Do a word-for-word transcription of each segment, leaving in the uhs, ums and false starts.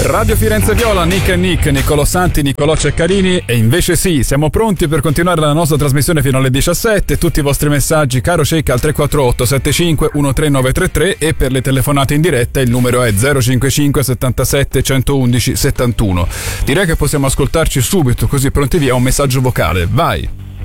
Radio Firenze Viola, Nick e Nick, Niccolò Santi, Niccolò Ceccarini. E invece sì, siamo pronti per continuare la nostra trasmissione fino alle diciassette. Tutti i vostri messaggi, caro Cecca, al tre quattro otto sette cinque uno tre nove tre tre, e per le telefonate in diretta il numero è zero cinquantacinque settantasette centoundici settantuno. Direi che possiamo ascoltarci subito, così pronti via, un messaggio vocale. Vai.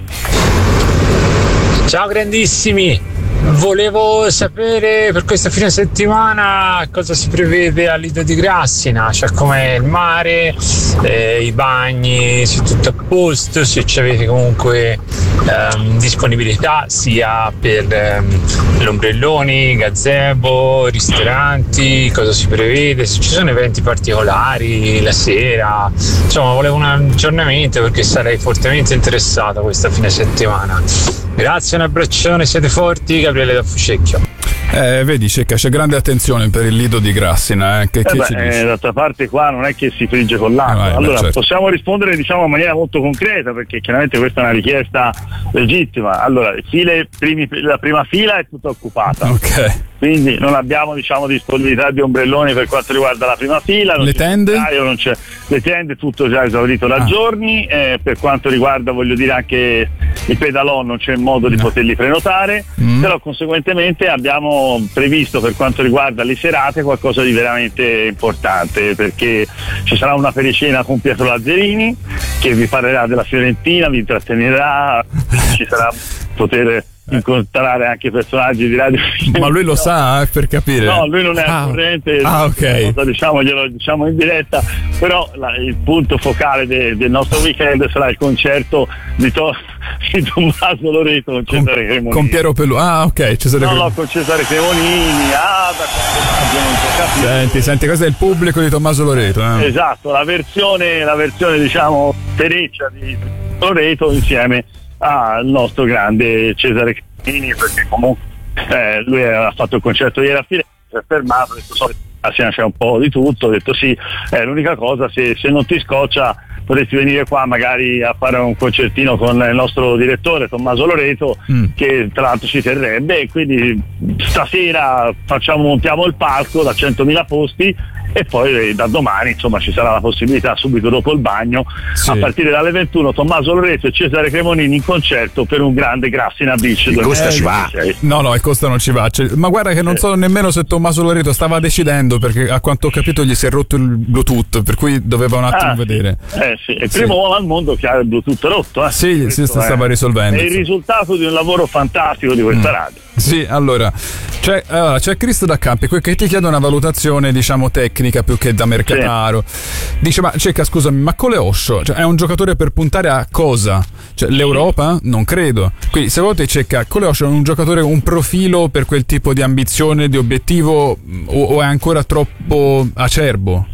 Ciao grandissimi, volevo sapere per questa fine settimana cosa si prevede a Lido di Grassina, cioè com'è il mare, eh, i bagni, se è tutto a posto, se ci avete comunque ehm, disponibilità sia per ehm, l'ombrelloni, gazebo, ristoranti, cosa si prevede, se ci sono eventi particolari la sera, insomma volevo un aggiornamento perché sarei fortemente interessato questa fine settimana. Grazie, un abbraccione, siete forti. Gabriele da Fucecchio. Eh, vedi Cecca, c'è grande attenzione per il Lido di Grassina, eh? Che, eh che beh, ci dici? eh, d'altra parte qua non è che si frigge con l'acqua. Ah, vai, allora beh, certo. possiamo rispondere diciamo in maniera molto concreta, perché chiaramente questa è una richiesta legittima. Allora, file, primi, la prima fila è tutta occupata. Ok. Quindi non abbiamo diciamo disponibilità di ombrelloni per quanto riguarda la prima fila. Le tende? Non c'è, le tende tutto già esaurito da ah. giorni, eh, per quanto riguarda voglio dire anche i pedalò non c'è modo di no. poterli prenotare, mm. però conseguentemente abbiamo previsto per quanto riguarda le serate qualcosa di veramente importante, perché ci sarà una pericena con Pietro Lazzarini che vi parlerà della Fiorentina, vi intrattenerà, ci sarà poter incontrare anche personaggi di radio. Ma lui lo no. sa, eh, per capire. No, lui non è ah. al corrente, ah, ok. cosa, diciamo, glielo diciamo in diretta, però la, il punto focale de, del nostro weekend sarà il concerto di, to- di Tommaso Loreto con Cesare con, Cremonini. Con Piero Pelù. Ah, ok, Cesare No, Cremonini. no, con Cesare Cremonini. Ah, da quando non so capire. Senti, senti, questo è il pubblico di Tommaso Loreto, eh? Esatto, la versione, la versione diciamo tereccia di Loreto insieme al nostro grande Cesare Cremonini, perché comunque eh, lui ha fatto il concerto ieri a Firenze, si è fermato, ha detto so, c'è un po' di tutto, ho detto sì, eh, l'unica cosa se, se non ti scoccia potresti venire qua magari a fare un concertino con il nostro direttore Tommaso Loreto, mm. che tra l'altro ci terrebbe, e quindi stasera facciamo, montiamo il palco da centomila posti e poi da domani insomma ci sarà la possibilità subito dopo il bagno, sì. a partire dalle ventuno Tommaso Loreto e Cesare Cremonini in concerto per un grande Grassina Beach. Il Costa ci va. No no, il Costa non ci va, cioè, ma guarda che non so nemmeno se Tommaso Loreto stava decidendo, perché a quanto ho capito gli si è rotto il Bluetooth, per cui doveva un attimo ah, vedere. Eh sì, è il primo sì. uomo al mondo che ha il Bluetooth rotto, eh. Sì, si stava risolvendo. È il risultato di un lavoro fantastico di questa mm. radio. Sì, allora c'è, uh, c'è Cristo da Campi che ti chiede una valutazione diciamo tecnica più che da mercataro. Sì. Dice: ma Cecca, scusami, ma Coleoscio, cioè, è un giocatore per puntare a cosa? Cioè, l'Europa? Non credo. Quindi secondo te Cecca, Coleoscio è un giocatore, un profilo per quel tipo di ambizione, di obiettivo, o, o è ancora troppo acerbo?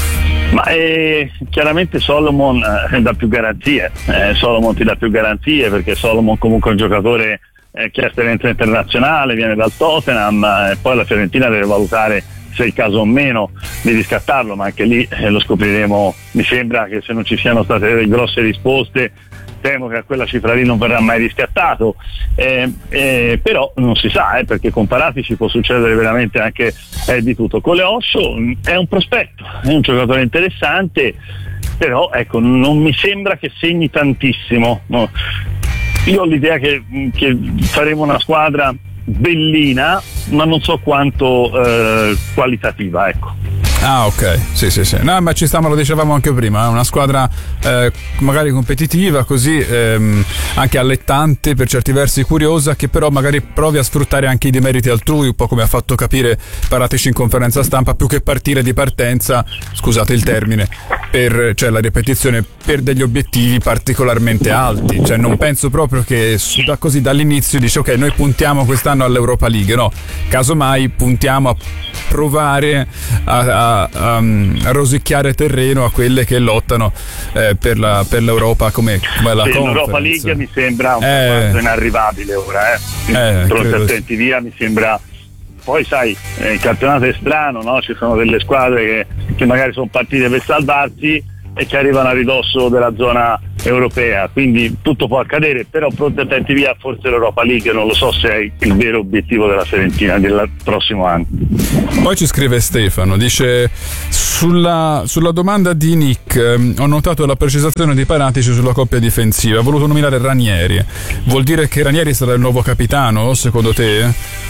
Ma eh, chiaramente Solomon eh, dà più garanzie, eh, Solomon ti dà più garanzie perché Solomon comunque è un giocatore eh, che ha esperienza internazionale, viene dal Tottenham, e eh, poi la Fiorentina deve valutare se è il caso o meno di riscattarlo, ma anche lì eh, lo scopriremo. Mi sembra che se non ci siano state delle grosse risposte temo che a quella cifra lì non verrà mai riscattato, eh, eh, però non si sa, eh, perché comparati ci può succedere veramente anche eh, di tutto. Coleoscio è un prospetto, è un giocatore interessante, però ecco non mi sembra che segni tantissimo, no? Io ho l'idea che, che faremo una squadra bellina, ma non so quanto eh, qualitativa, ecco. Ah, ok, sì, sì, sì. No, ma ci sta, ma lo dicevamo anche prima, una squadra eh, magari competitiva, così ehm, anche allettante, per certi versi curiosa, che però magari provi a sfruttare anche i demeriti altrui, un po' come ha fatto capire Paratici in conferenza stampa, più che partire di partenza, scusate il termine, per, cioè la ripetizione, per degli obiettivi particolarmente alti. Cioè non penso proprio che da così dall'inizio dice ok, noi puntiamo quest'anno all'Europa League, no, casomai puntiamo a provare a, a, a, a rosicchiare terreno a quelle che lottano eh, per, la, per l'Europa come, come la sì, Conference. L'Europa League mi sembra un eh, po' inarrivabile ora, eh, eh pronti attenti via, mi sembra. Poi sai, eh, il campionato è strano, no? Ci sono delle squadre che, che magari sono partite per salvarsi e che arrivano a ridosso della zona europea, quindi tutto può accadere, però pronti attenti via, forse l'Europa League non lo so se è il vero obiettivo della Fiorentina del prossimo anno. Poi ci scrive Stefano, dice sulla, sulla domanda di Nick eh, ho notato la precisazione di Paratici sulla coppia difensiva, ha voluto nominare Ranieri, vuol dire che Ranieri sarà il nuovo capitano secondo te?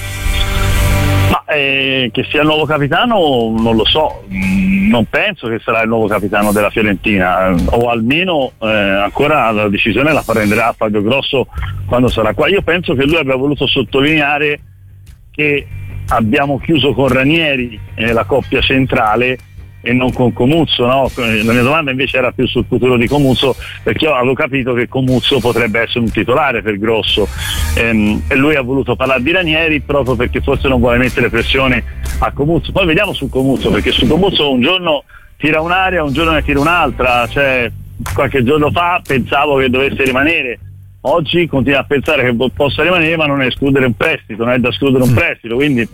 Ma eh, che sia il nuovo capitano non lo so, non penso che sarà il nuovo capitano della Fiorentina, o almeno eh, ancora la decisione la prenderà Fabio Grosso quando sarà qua. Io penso che lui abbia voluto sottolineare che abbiamo chiuso con Ranieri eh, la coppia centrale e non con Comuzzo, no? La mia domanda invece era più sul futuro di Comuzzo, perché io avevo capito che Comuzzo potrebbe essere un titolare per Grosso, ehm, e lui ha voluto parlare di Ranieri proprio perché forse non vuole mettere pressione a Comuzzo. Poi vediamo su Comuzzo, perché su Comuzzo un giorno tira un'area, un giorno ne tira un'altra, cioè qualche giorno fa pensavo che dovesse rimanere, oggi continua a pensare che possa rimanere, ma non è escludere un prestito, non è da escludere un prestito, quindi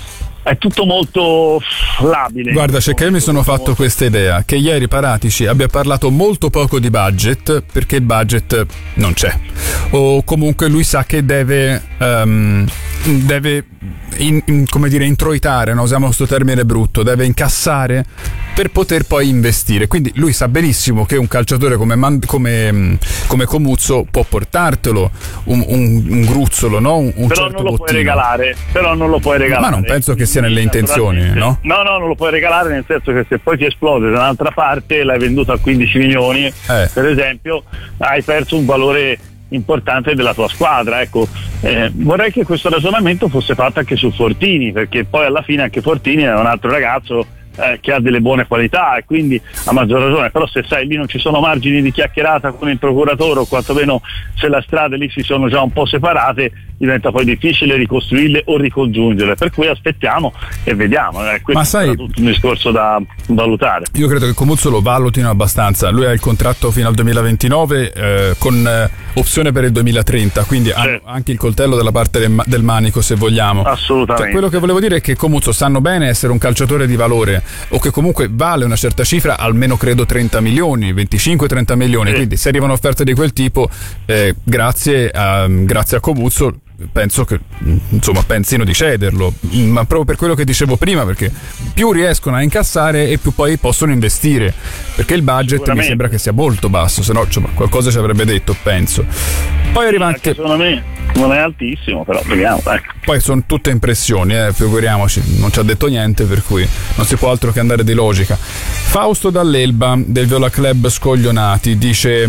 è tutto molto labile. Guarda, c'è che io mi sono fatto questa idea che ieri Paratici abbia parlato molto poco di budget perché il budget non c'è, o comunque lui sa che deve um, deve in, in, come dire introitare, no? Usiamo questo termine brutto, deve incassare per poter poi investire, quindi lui sa benissimo che un calciatore come, Man, come, come Comuzzo può portartelo un, un, un gruzzolo, no? un, un però certo non lo bottino. puoi regalare però non lo puoi regalare ma non penso che sia nelle intenzioni, no? no no non lo puoi regalare, nel senso che se poi ti esplode da un'altra parte, l'hai venduto a quindici milioni eh. per esempio, hai perso un valore importante della tua squadra, ecco. Eh, vorrei che questo ragionamento fosse fatto anche su Fortini, perché poi alla fine anche Fortini è un altro ragazzo eh, che ha delle buone qualità e quindi a maggior ragione, però se sai lì non ci sono margini di chiacchierata con il procuratore, o quantomeno se le strade lì si sono già un po' separate, diventa poi difficile ricostruirle o ricongiungerle, per cui aspettiamo e vediamo, eh, questo ma sai, è tutto un discorso da valutare. Io credo che Comuzzo lo valutino abbastanza, lui ha il contratto fino al duemilaventinove eh, con eh, opzione per il duemilatrenta, quindi ha certo. anche il coltello dalla parte del, del manico, se vogliamo. Assolutamente. Cioè, quello che volevo dire è che Comuzzo sanno bene essere un calciatore di valore, o che comunque vale una certa cifra, almeno credo trenta milioni, venticinque trenta milioni, sì. Quindi se arriva un'offerta di quel tipo eh, grazie a, grazie a Comuzzo penso che insomma pensino di cederlo, ma proprio per quello che dicevo prima, perché più riescono a incassare e più poi possono investire, perché il budget mi sembra che sia molto basso, se no insomma, qualcosa ci avrebbe detto, penso. Poi arriva anche, secondo me non è altissimo, però vediamo, ecco. Poi sono tutte impressioni, eh, figuriamoci, non ci ha detto niente, per cui non si può altro che andare di logica. Fausto dall'Elba del Viola Club Scoglionati dice: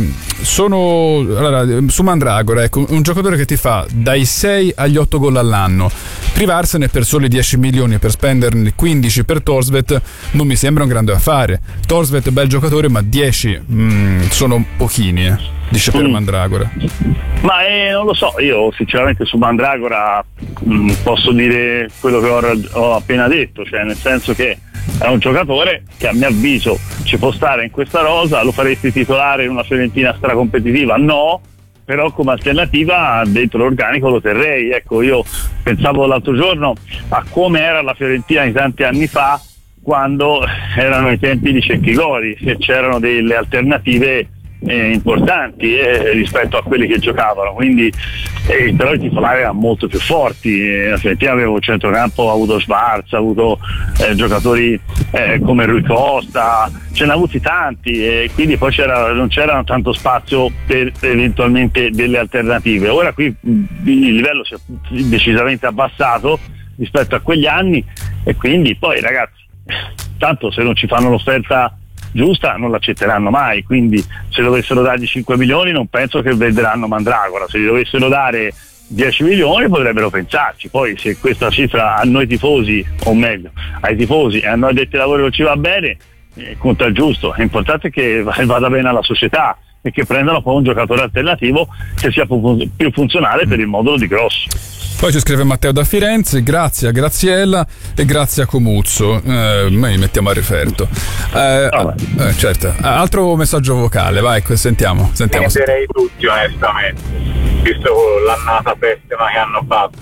sono allora, su Mandragora, ecco, un giocatore che ti fa dai sei agli otto gol all'anno, privarsene per soli dieci milioni per spenderne quindici per Thorstvedt non mi sembra un grande affare. Thorstvedt bel giocatore, ma dieci mm, sono pochini, eh, dice per mm. Mandragora. Ma eh, non lo so, io sinceramente su Mandragora mh, posso dire quello che ho, ho appena detto, cioè nel senso che è un giocatore che a mio avviso ci può stare in questa rosa. Lo faresti titolare in una Fiorentina stracompetitiva? No, però come alternativa dentro l'organico lo terrei. Ecco, io pensavo l'altro giorno a come era la Fiorentina di tanti anni fa, quando erano i tempi di Cecchi Gori, che c'erano delle alternative Eh, importanti eh, rispetto a quelli che giocavano, quindi eh, però i titolari erano molto più forti. eh, la Fiorentina aveva un centrocampo, ha avuto Schwarz, ha avuto eh, giocatori eh, come Rui Costa, ce ne ha avuti tanti, e eh, quindi poi c'era, non c'era tanto spazio per eventualmente delle alternative. Ora qui il livello si è decisamente abbassato rispetto a quegli anni, e quindi poi ragazzi, tanto se non ci fanno l'offerta giusta non l'accetteranno mai, quindi se dovessero dargli cinque milioni non penso che venderanno Mandragora. Se gli dovessero dare dieci milioni potrebbero pensarci. Poi se questa cifra a noi tifosi, o meglio ai tifosi e a noi addetti ai lavori non ci va bene, eh, conta il giusto. È importante che vada bene alla società e che prendano poi un giocatore alternativo che sia più funzionale per il modulo di Grosso. Poi ci scrive Matteo da Firenze: grazie a Graziella e grazie a Comuzzo. Eh, noi mettiamo a riferto. Eh, eh, certo. Altro messaggio vocale, vai, sentiamo. sentiamo. Metterei tutti onestamente, visto l'annata pessima che hanno fatto.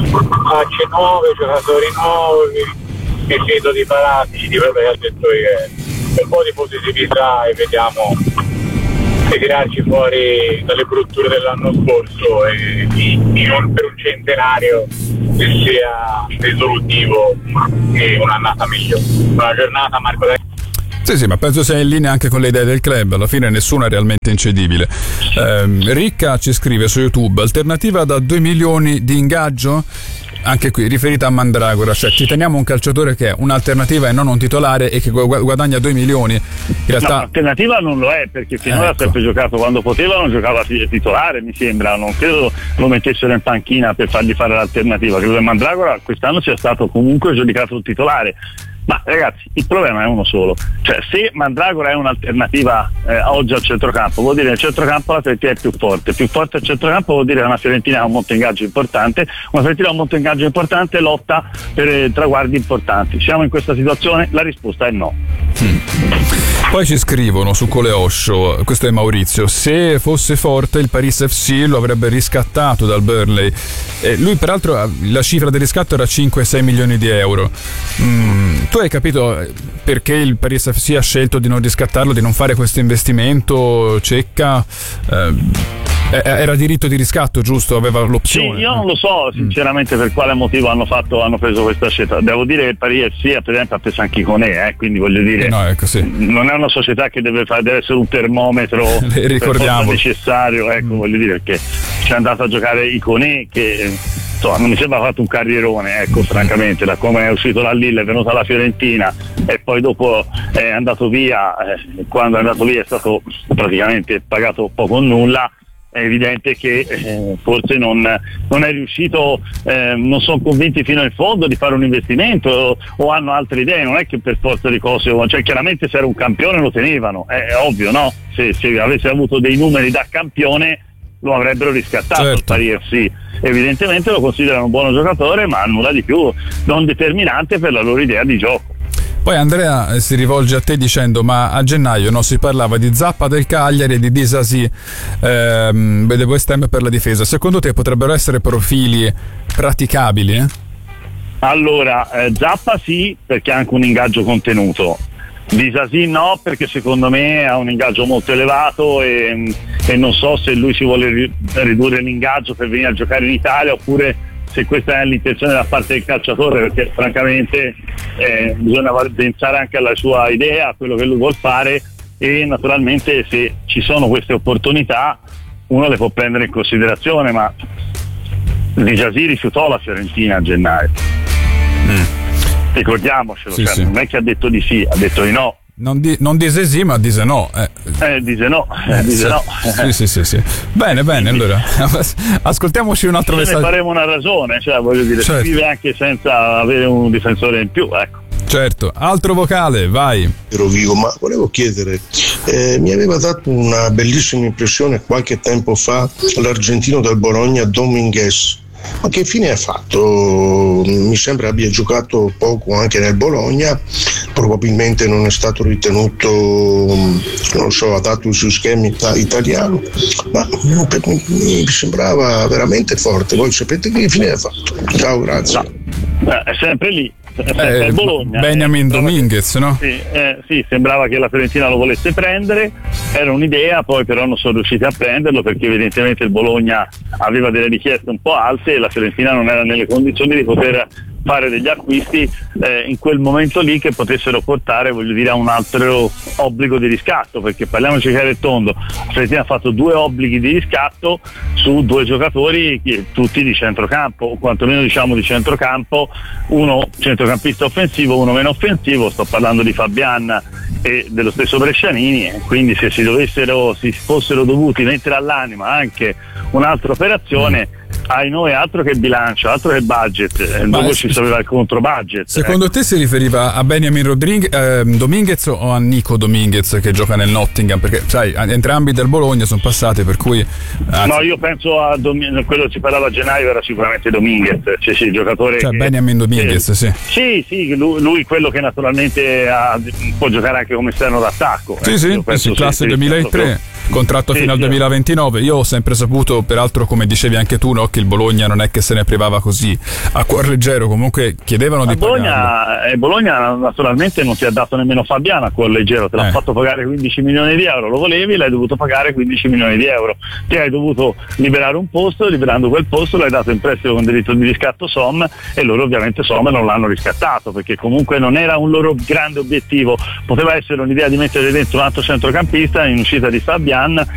Facce nuove, giocatori nuovi, il sito di Paratici, di quello che ha detto ieri. Un po' di positività e vediamo di tirarci fuori dalle brutture dell'anno scorso e di, di non per un centenario che sia risolutivo e un'annata migliore. Buona giornata, Marco. Sì, sì, ma penso sia in linea anche con le idee del club. Alla fine nessuno è realmente incedibile. Eh, Ricca ci scrive su YouTube: alternativa da due milioni di ingaggio? Anche qui riferita a Mandragora, cioè ci teniamo un calciatore che è un'alternativa e non un titolare e che guadagna due milioni. In realtà no, l'alternativa non lo è, perché finora ecco. ha sempre giocato quando potevano, giocava titolare, mi sembra, non credo lo mettessero in panchina per fargli fare l'alternativa. Credo che Mandragora quest'anno sia stato comunque giudicato titolare. Ma ragazzi, il problema è uno solo, cioè se Mandragora è un'alternativa eh, oggi al centrocampo, vuol dire che il centrocampo la Fiorentina è più forte, più forte al centrocampo vuol dire che una Fiorentina ha un monte ingaggio importante, una Fiorentina ha un monte ingaggio importante e lotta per eh, traguardi importanti. Siamo in questa situazione? La risposta è no. Hmm. Poi ci scrivono su Coleoscio, questo è Maurizio: se fosse forte il Paris F C lo avrebbe riscattato dal Burnley. E lui peraltro la cifra del riscatto era cinque sei milioni di euro. Mm, tu hai capito perché il Paris F C ha scelto di non riscattarlo, di non fare questo investimento? Cecca eh, era diritto di riscatto, giusto? Aveva l'opzione. Sì, io non lo so sinceramente per quale motivo hanno fatto hanno preso questa scelta. Devo dire che il Paris F C per esempio ha preso anche Iconè, eh, quindi voglio dire no, ecco, sì. non è una società che deve fare, deve essere un termometro ricordiamo necessario, ecco, mm. voglio dire, perché c'è andato a giocare Iconè che insomma non mi sembra ha fatto un carrierone, ecco, francamente, da come è uscito da Lille, è venuto alla Fiorentina e poi dopo è andato via, eh, quando è andato via è stato praticamente pagato poco o nulla. È evidente che eh, forse non, non è riuscito, eh, non sono convinti fino in fondo di fare un investimento o, o hanno altre idee, non è che per forza di cose, cioè chiaramente se era un campione lo tenevano, è, è ovvio, no? Se, se avesse avuto dei numeri da campione lo avrebbero riscattato, certo. Il Paris F C evidentemente lo considerano un buono giocatore ma nulla di più, non determinante per la loro idea di gioco. Poi Andrea si rivolge a te dicendo: ma a gennaio no, si parlava di Zappa del Cagliari e di Disasi ehm, del West Ham per la difesa. Secondo te potrebbero essere profili praticabili? Eh? Allora, eh, Zappa sì, perché ha anche un ingaggio contenuto. Disasi no, perché secondo me ha un ingaggio molto elevato e, e non so se lui si vuole ridurre l'ingaggio per venire a giocare in Italia oppure se questa è l'intenzione da parte del calciatore, perché francamente eh, bisogna pensare anche alla sua idea, a quello che lui vuol fare e naturalmente se ci sono queste opportunità uno le può prendere in considerazione, ma Disasi rifiutò la Fiorentina a gennaio. Mm. Ricordiamocelo, sì, cioè, sì. non è che ha detto di sì, ha detto di no. Non, di, non dice sì, ma dice no. Eh, eh dice no, eh, dice no. Sì, sì, sì, sì. Bene, bene, allora ascoltiamoci un altro messaggio. Ne faremo una ragione, cioè voglio dire, certo. Si vive anche senza avere un difensore in più, ecco. Certo, altro vocale, vai. Ero vivo, ma volevo chiedere, eh, mi aveva dato una bellissima impressione qualche tempo fa l'argentino del Bologna Dominguez. Ma che fine ha fatto? Mi sembra abbia giocato poco anche nel Bologna, probabilmente non è stato ritenuto, non so, adatto sui schemi italiano, ma mi sembrava veramente forte. Voi sapete che fine ha fatto? Ciao, grazie. No, è sempre lì. Eh, il Bologna, Benjamin eh, Dominguez, no? Sì, eh, sì, sembrava che la Fiorentina lo volesse prendere, era un'idea, poi però non sono riusciti a prenderlo perché evidentemente il Bologna aveva delle richieste un po' alte e la Fiorentina non era nelle condizioni di poter fare degli acquisti eh, in quel momento lì che potessero portare, voglio dire, a un altro obbligo di riscatto, perché parliamoci chiaro e tondo, la Fiorentina ha fatto due obblighi di riscatto su due giocatori tutti di centrocampo, o quantomeno diciamo di centrocampo, uno centrocampista offensivo, uno meno offensivo, sto parlando di Fabian e dello stesso Brescianini, e quindi se si dovessero, si fossero dovuti mettere all'anima anche un'altra operazione, ai noi altro che bilancio, altro che budget, ma dopo ci sapeva il contro budget. Secondo ecco. te si riferiva a Benjamin Rodriguez, eh, Dominguez o a Nico Dominguez che gioca nel Nottingham? Perché sai, entrambi del Bologna sono passati, per cui anzi... no, io penso a Dom- quello che si parlava a gennaio era sicuramente Dominguez, cioè sì, il giocatore cioè che, Benjamin Dominguez, eh, sì. Sì, sì, lui, lui quello che naturalmente ha, può giocare anche come esterno d'attacco. Sì, eh, sì, sì, classe sì, duemilatré. contratto sì, fino al sì. duemilaventinove. Io ho sempre saputo, peraltro come dicevi anche tu, no, che il Bologna non è che se ne privava così a cuor leggero, comunque chiedevano di pagarlo. Bologna, eh, Bologna naturalmente non ti ha dato nemmeno Fabiano a cuor leggero, te l'ha Eh. fatto pagare quindici milioni di euro, lo volevi, l'hai dovuto pagare quindici milioni di euro, ti hai dovuto liberare un posto, liberando quel posto l'hai dato in prestito con diritto di riscatto Som, e loro ovviamente Som non l'hanno riscattato, perché comunque non era un loro grande obiettivo, poteva essere un'idea di mettere dentro un altro centrocampista in uscita di Fabian,